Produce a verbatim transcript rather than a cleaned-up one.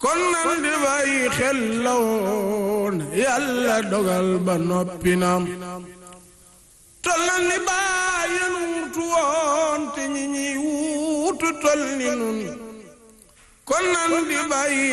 kon nan di bàyyi xel la woon yàlla dogal ba noppi naam tol nan ni bàyyi nu wutu woon te ñi ñi wuutu tol ni nun kon nan di bàyyi